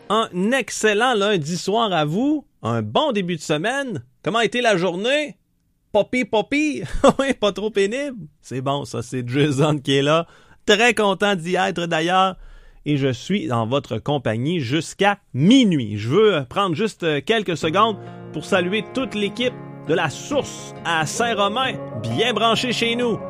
un excellent lundi soir à vous. Un bon début de semaine. Comment a été la journée? Poppy. Oui, pas trop pénible. C'est bon, ça, c'est Jason qui est là. Très content d'y être d'ailleurs. Et je suis dans votre compagnie jusqu'à minuit. Je veux prendre juste quelques secondes pour saluer toute l'équipe de la Source à Saint-Romain, bien branchée chez nous.